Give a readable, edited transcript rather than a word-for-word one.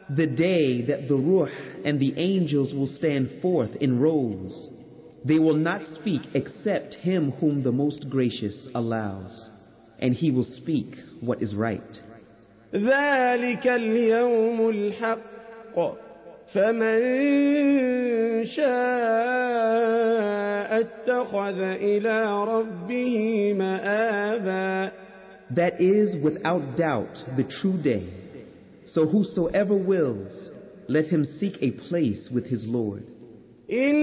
The day that the Ruh and the angels will stand forth in rows. They will not speak except him whom the most gracious allows, and he will speak what is right. ذلك اليوم الحق فمن شاء اتخذ إلى ربه مآبا. That is without doubt the true day. So whosoever wills, let him seek a place with his Lord.